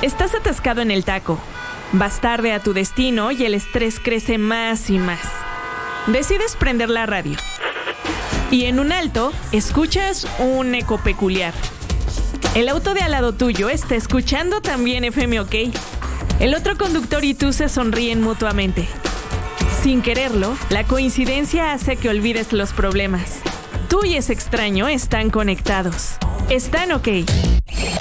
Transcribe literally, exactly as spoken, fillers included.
Estás atascado en el taco. Vas tarde a tu destino y el estrés crece más y más. Decides prender la radio. Y en un alto, escuchas un eco peculiar. El auto de al lado tuyo está escuchando también F M OK. El otro conductor y tú se sonríen mutuamente. Sin quererlo, la coincidencia hace que olvides los problemas. Tú y ese extraño están conectados. Están OK.